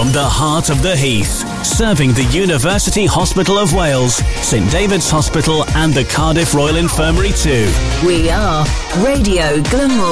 From the heart of the Heath, serving the University Hospital of Wales, St David's Hospital and the Cardiff Royal Infirmary too. We are Radio Glamour.